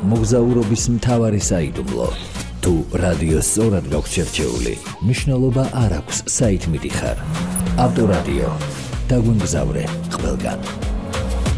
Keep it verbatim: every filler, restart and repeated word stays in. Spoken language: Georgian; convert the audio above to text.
მოგზაურობის მთავარი საიდუმლო. თუ რადიო სწორად გაქვს შერჩეული, მნიშვნელობა არ აქვს საით მიდიხარ. ავტორადიო, დაგვიმგზავრე ყველგან.